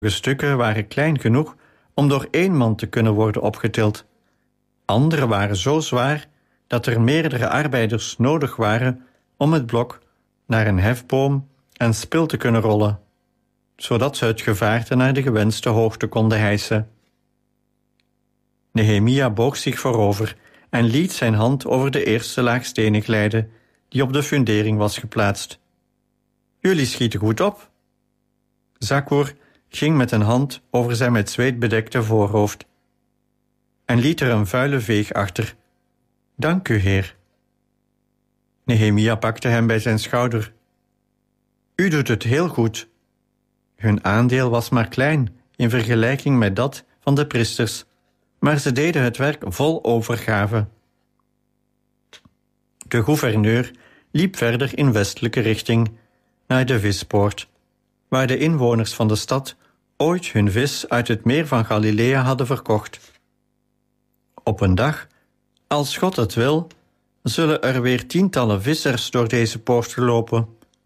stukken waren klein genoeg om door 1 man te kunnen worden opgetild. Andere waren zo zwaar dat er meerdere arbeiders nodig waren om het blok naar een hefboom en spil te kunnen rollen, zodat ze het gevaarte naar de gewenste hoogte konden hijsen. Nehemia boog zich voorover en liet zijn hand over de eerste laag stenen glijden die op de fundering was geplaatst. Jullie schieten goed op. Zakkur ging met een hand over zijn met zweet bedekte voorhoofd en liet er een vuile veeg achter. Dank u, heer. Nehemia pakte hem bij zijn schouder. U doet het heel goed. Hun aandeel was maar klein in vergelijking met dat van de priesters, maar ze deden het werk vol overgave. De gouverneur liep verder in westelijke richting naar de vispoort, waar de inwoners van de stad ooit hun vis uit het meer van Galilea hadden verkocht. Op een dag, als God het wil, zullen er weer tientallen vissers door deze poort lopen.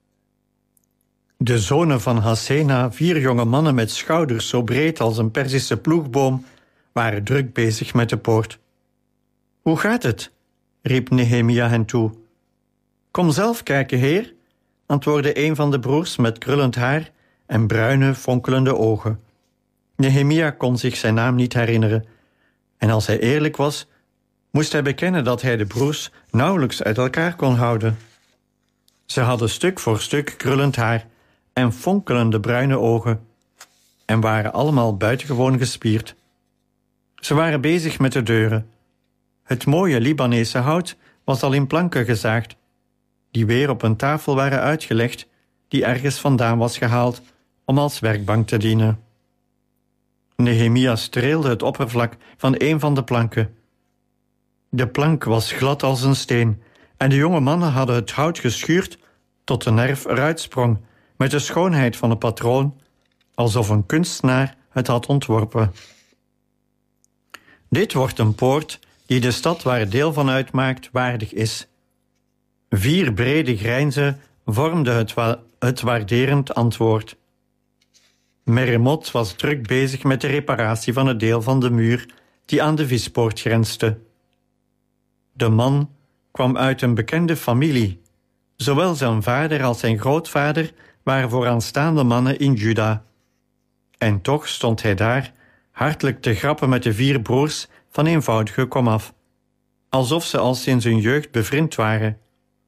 De zonen van Hassena, 4 jonge mannen met schouders zo breed als een Perzische ploegboom, waren druk bezig met de poort. Hoe gaat het? Riep Nehemia hen toe. Kom zelf kijken, heer, antwoordde een van de broers met krullend haar en bruine, fonkelende ogen. Nehemia kon zich zijn naam niet herinneren, en als hij eerlijk was, moest hij bekennen dat hij de broers nauwelijks uit elkaar kon houden. Ze hadden stuk voor stuk krullend haar en fonkelende bruine ogen en waren allemaal buitengewoon gespierd. Ze waren bezig met de deuren. Het mooie Libanese hout was al in planken gezaagd, die weer op een tafel waren uitgelegd, die ergens vandaan was gehaald om als werkbank te dienen. Nehemia streelde het oppervlak van een van de planken. De plank was glad als een steen en de jonge mannen hadden het hout geschuurd tot de nerf eruit sprong, met de schoonheid van een patroon, alsof een kunstenaar het had ontworpen. Dit wordt een poort die de stad waar het deel van uitmaakt waardig is. 4 brede grijnzen vormden het waarderend antwoord. Meremot was druk bezig met de reparatie van het deel van de muur die aan de vispoort grensde. De man kwam uit een bekende familie. Zowel zijn vader als zijn grootvader waren vooraanstaande mannen in Juda. En toch stond hij daar, hartelijk te grappen met de 4 broers van eenvoudige komaf, alsof ze al sinds hun jeugd bevriend waren.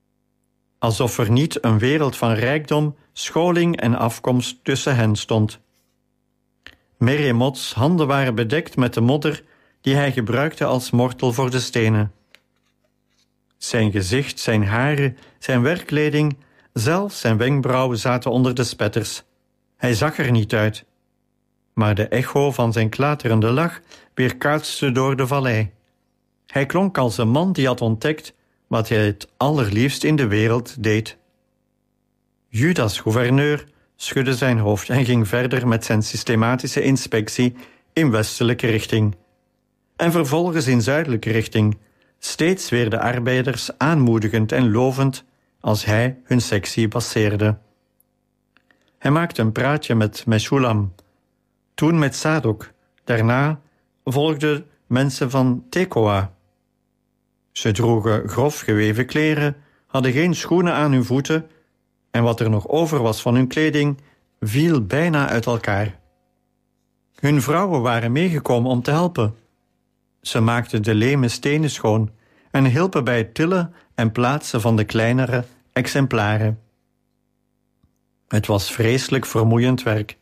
Alsof er niet een wereld van rijkdom, scholing en afkomst tussen hen stond. Meremots handen waren bedekt met de modder die hij gebruikte als mortel voor de stenen. Zijn gezicht, zijn haren, zijn werkkleding, zelfs zijn wenkbrauwen zaten onder de spetters. Hij zag er niet uit. Maar de echo van zijn klaterende lach weerkaatste door de vallei. Hij klonk als een man die had ontdekt wat hij het allerliefst in de wereld deed. Judas gouverneur schudde zijn hoofd en ging verder met zijn systematische inspectie in westelijke richting. En vervolgens in zuidelijke richting, steeds weer de arbeiders aanmoedigend en lovend als hij hun sectie passeerde. Hij maakte een praatje met Meshulam, toen met Sadok. Daarna volgden mensen van Tekoa. Ze droegen grof geweven kleren, hadden geen schoenen aan hun voeten en wat er nog over was van hun kleding viel bijna uit elkaar. Hun vrouwen waren meegekomen om te helpen. Ze maakten de leme stenen schoon en hielpen bij het tillen en plaatsen van de kleinere exemplaren. Het was vreselijk vermoeiend werk.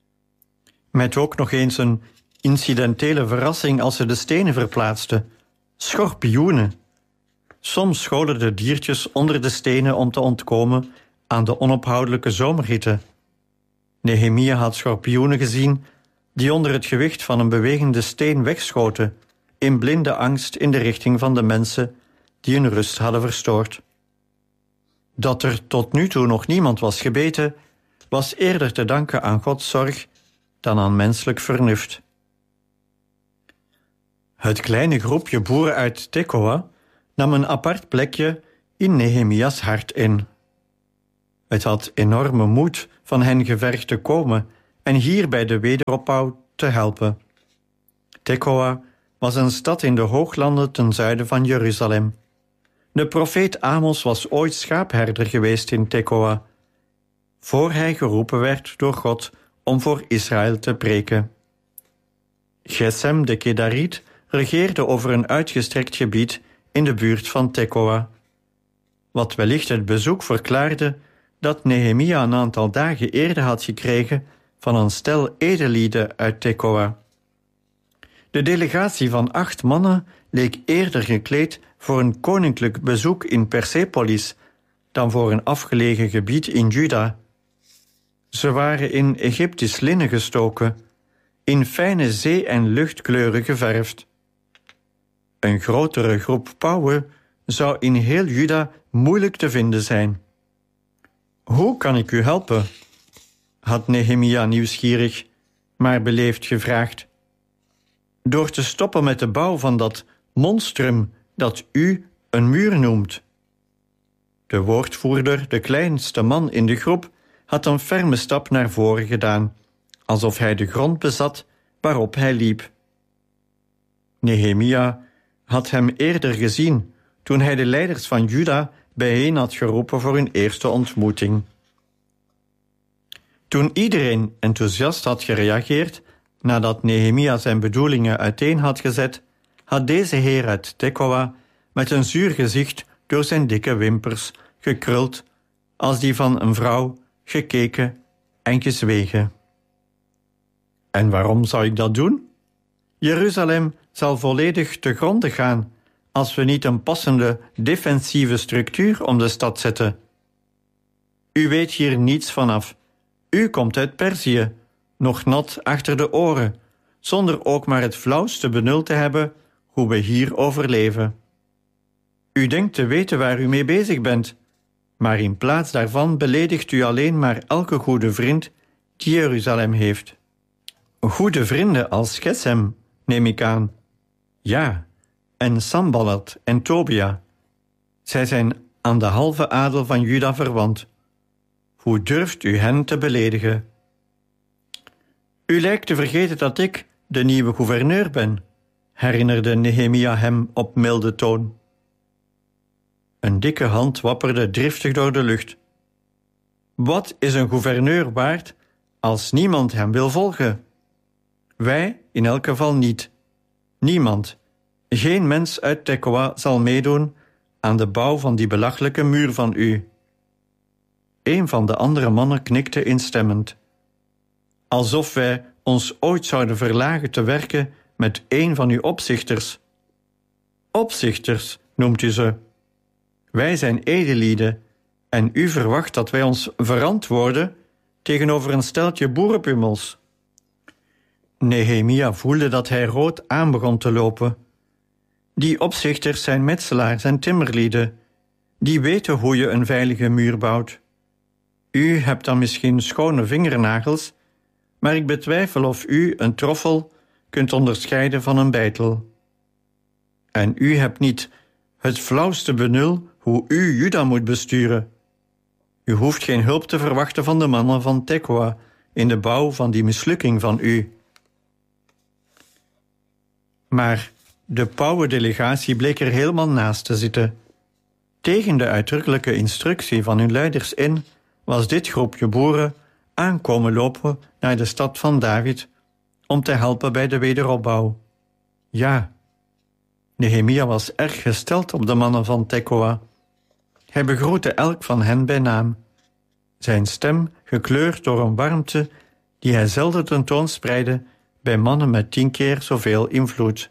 Met ook nog eens een incidentele verrassing als ze de stenen verplaatsten. Schorpioenen. Soms scholen de diertjes onder de stenen om te ontkomen aan de onophoudelijke zomerhitte. Nehemia had schorpioenen gezien die onder het gewicht van een bewegende steen wegschoten, in blinde angst in de richting van de mensen die hun rust hadden verstoord. Dat er tot nu toe nog niemand was gebeten, was eerder te danken aan Gods zorg dan aan menselijk vernuft. Het kleine groepje boeren uit Tekoa nam een apart plekje in Nehemias hart in. Het had enorme moed van hen gevergd te komen en hier bij de wederopbouw te helpen. Tekoa was een stad in de hooglanden ten zuiden van Jeruzalem. De profeet Amos was ooit schaapherder geweest in Tekoa, voor hij geroepen werd door God om voor Israël te preken. Gesem de Kedariet regeerde over een uitgestrekt gebied in de buurt van Tekoa, wat wellicht het bezoek verklaarde dat Nehemia een aantal dagen eerder had gekregen van een stel edellieden uit Tekoa. De delegatie van 8 mannen leek eerder gekleed voor een koninklijk bezoek in Persepolis dan voor een afgelegen gebied in Juda. Ze waren in Egyptisch linnen gestoken, in fijne zee- en luchtkleuren geverfd. Een grotere groep pauwen zou in heel Juda moeilijk te vinden zijn. Hoe kan ik u helpen? Had Nehemia nieuwsgierig, maar beleefd gevraagd. Door te stoppen met de bouw van dat monstrum dat u een muur noemt. De woordvoerder, de kleinste man in de groep, had een ferme stap naar voren gedaan, alsof hij de grond bezat waarop hij liep. Nehemia had hem eerder gezien toen hij de leiders van Juda bijeen had geroepen voor hun eerste ontmoeting. Toen iedereen enthousiast had gereageerd, nadat Nehemia zijn bedoelingen uiteen had gezet, had deze heer uit Tekoa met een zuur gezicht door zijn dikke wimpers gekruld als die van een vrouw gekeken en gezwegen. En waarom zou ik dat doen? Jeruzalem zal volledig te gronde gaan als we niet een passende defensieve structuur om de stad zetten. U weet hier niets vanaf. U komt uit Perzië, nog nat achter de oren, zonder ook maar het flauwste benul te hebben hoe we hier overleven. U denkt te weten waar u mee bezig bent, maar in plaats daarvan beledigt u alleen maar elke goede vriend die Jeruzalem heeft. Goede vrienden als Gesem, neem ik aan. Ja, en Sanballat en Tobia. Zij zijn aan de halve adel van Juda verwant. Hoe durft u hen te beledigen? U lijkt te vergeten dat ik de nieuwe gouverneur ben, herinnerde Nehemia hem op milde toon. Een dikke hand wapperde driftig door de lucht. Wat is een gouverneur waard als niemand hem wil volgen? Wij in elk geval niet. Niemand, geen mens uit Tekoa zal meedoen aan de bouw van die belachelijke muur van u. Een van de andere mannen knikte instemmend. Alsof wij ons ooit zouden verlagen te werken met een van uw opzichters. Opzichters noemt u ze. Wij zijn edellieden en u verwacht dat wij ons verantwoorden tegenover een steltje boerenpummels. Nehemia voelde dat hij rood aan begon te lopen. Die opzichters zijn metselaars en timmerlieden. Die weten hoe je een veilige muur bouwt. U hebt dan misschien schone vingernagels, maar ik betwijfel of u een troffel kunt onderscheiden van een beitel. En u hebt niet het flauwste benul hoe u Juda moet besturen. U hoeft geen hulp te verwachten van de mannen van Tekoa in de bouw van die mislukking van u. Maar de pauwendelegatie bleek er helemaal naast te zitten. Tegen de uitdrukkelijke instructie van hun leiders in was dit groepje boeren aankomen lopen naar de stad van David om te helpen bij de wederopbouw. Ja, Nehemia was erg gesteld op de mannen van Tekoa. Hij begroette elk van hen bij naam. Zijn stem gekleurd door een warmte die hij zelden tentoonspreidde bij mannen met 10 keer zoveel invloed.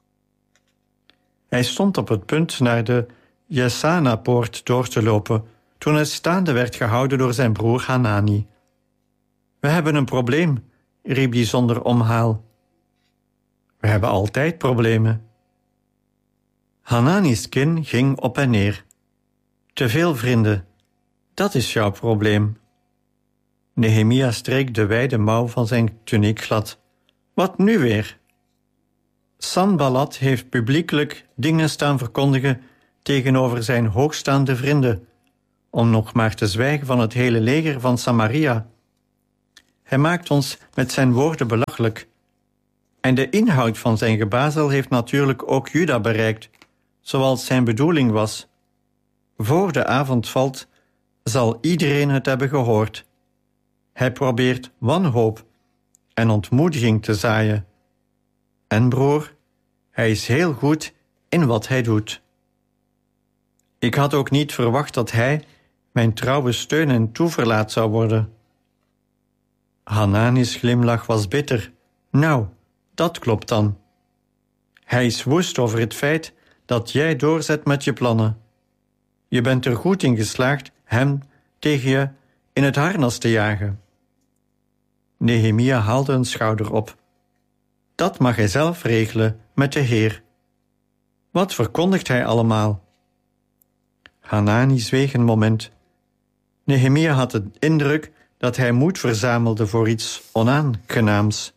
Hij stond op het punt naar de Jesana-poort door te lopen toen hij staande werd gehouden door zijn broer Hanani. We hebben een probleem, riep hij zonder omhaal. We hebben altijd problemen. Hanani's kin ging op en neer. Te veel vrienden, dat is jouw probleem. Nehemia streek de wijde mouw van zijn tuniek glad. Wat nu weer? Sanballat heeft publiekelijk dingen staan verkondigen tegenover zijn hoogstaande vrienden, om nog maar te zwijgen van het hele leger van Samaria. Hij maakt ons met zijn woorden belachelijk. En de inhoud van zijn gebazel heeft natuurlijk ook Juda bereikt, zoals zijn bedoeling was. Voor de avond valt, zal iedereen het hebben gehoord. Hij probeert wanhoop en ontmoediging te zaaien. En broer, hij is heel goed in wat hij doet. Ik had ook niet verwacht dat hij mijn trouwe steun en toeverlaat zou worden. Hanani's glimlach was bitter. Nou, dat klopt dan. Hij is woest over het feit dat jij doorzet met je plannen. Je bent er goed in geslaagd hem tegen je in het harnas te jagen. Nehemia haalde een schouder op. Dat mag hij zelf regelen met de Heer. Wat verkondigt hij allemaal? Hanani zweeg een moment. Nehemia had de indruk dat hij moed verzamelde voor iets onaangenaams.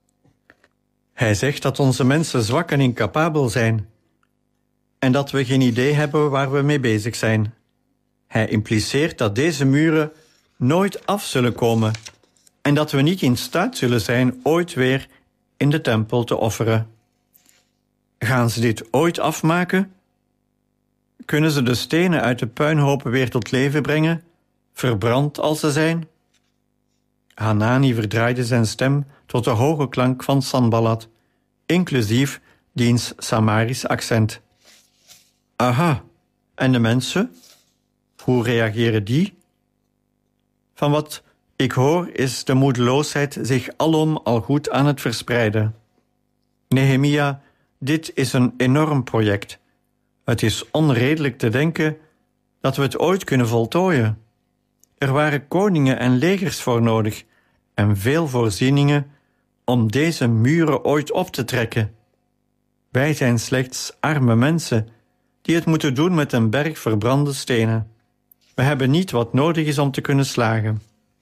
Hij zegt dat onze mensen zwak en incapabel zijn en dat we geen idee hebben waar we mee bezig zijn. Hij impliceert dat deze muren nooit af zullen komen en dat we niet in staat zullen zijn ooit weer in de tempel te offeren. Gaan ze dit ooit afmaken? Kunnen ze de stenen uit de puinhopen weer tot leven brengen, verbrand als ze zijn? Hanani verdraaide zijn stem tot de hoge klank van Sanballat, inclusief diens Samarisch accent. Aha, en de mensen? Hoe reageren die? Van wat ik hoor is de moedeloosheid zich alom al goed aan het verspreiden. Nehemia, dit is een enorm project. Het is onredelijk te denken dat we het ooit kunnen voltooien. Er waren koningen en legers voor nodig en veel voorzieningen om deze muren ooit op te trekken. Wij zijn slechts arme mensen die het moeten doen met een berg verbrande stenen. We hebben niet wat nodig is om te kunnen slagen.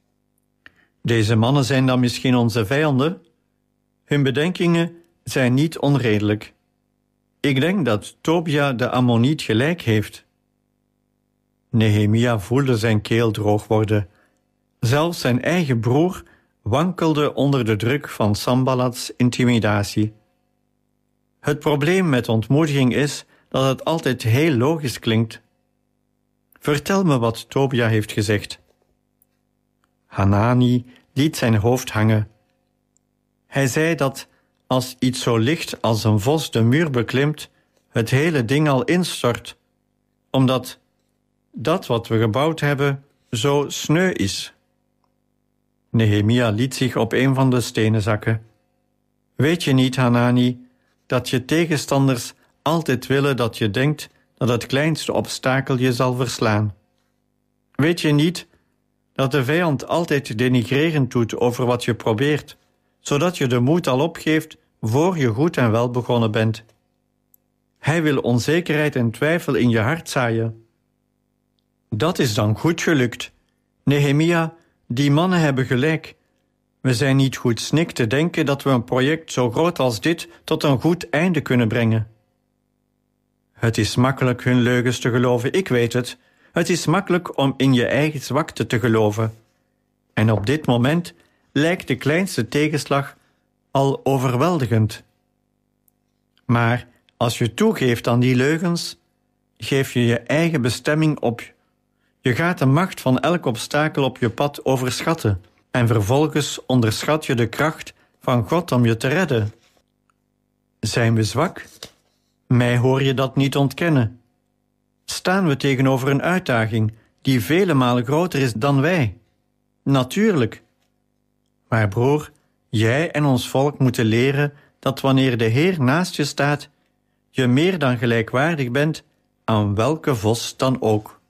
Deze mannen zijn dan misschien onze vijanden? Hun bedenkingen zijn niet onredelijk. Ik denk dat Tobia de Ammoniet gelijk heeft. Nehemia voelde zijn keel droog worden. Zelfs zijn eigen broer wankelde onder de druk van Sanballats intimidatie. Het probleem met ontmoediging is dat het altijd heel logisch klinkt. Vertel me wat Tobia heeft gezegd. Hanani liet zijn hoofd hangen. Hij zei dat als iets zo licht als een vos de muur beklimt, het hele ding al instort, omdat dat wat we gebouwd hebben zo sneu is. Nehemia liet zich op een van de stenen zakken. Weet je niet, Hanani, dat je tegenstanders altijd willen dat je denkt dat het kleinste obstakel je zal verslaan? Weet je niet dat de vijand altijd denigrerend doet over wat je probeert, zodat je de moed al opgeeft voor je goed en wel begonnen bent? Hij wil onzekerheid en twijfel in je hart zaaien. Dat is dan goed gelukt. Nehemia, die mannen hebben gelijk. We zijn niet goed snik te denken dat we een project zo groot als dit tot een goed einde kunnen brengen. Het is makkelijk hun leugens te geloven, ik weet het. Het is makkelijk om in je eigen zwakte te geloven. En op dit moment lijkt de kleinste tegenslag al overweldigend. Maar als je toegeeft aan die leugens, geef je je eigen bestemming op. Je gaat de macht van elk obstakel op je pad overschatten en vervolgens onderschat je de kracht van God om je te redden. Zijn we zwak? Mij hoor je dat niet ontkennen. Staan we tegenover een uitdaging die vele malen groter is dan wij? Natuurlijk. Maar broer, jij en ons volk moeten leren dat wanneer de Heer naast je staat, je meer dan gelijkwaardig bent aan welke vos dan ook.